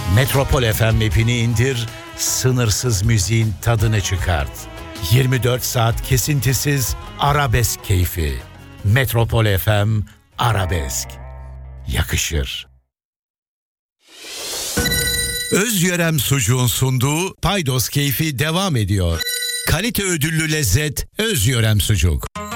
Metropol FM app'ini indir, sınırsız müziğin tadını çıkart. 24 saat kesintisiz arabesk keyfi. Metropol FM Arabesk. Yakışır. Özyörem Sucuğun sunduğu Paydos keyfi devam ediyor. Kalite ödüllü lezzet Özyörem Sucuk.